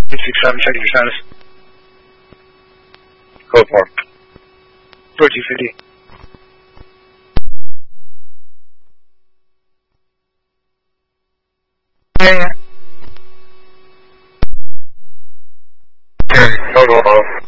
867, check your status. Code 4. 4250. Total